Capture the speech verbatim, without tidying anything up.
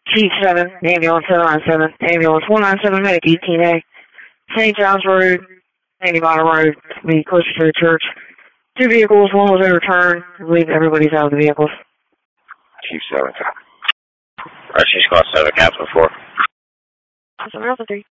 Chief seven, ambulance seven nine seven, ambulance one nine seven, medic eighteen A, Saint John's Road, Sandy Bottom Road, be closer to the church. Two vehicles, one was overturned. I believe everybody's out of the vehicles. Chief seven. Alright, she's called seven, Captain four. Seven Alpha three.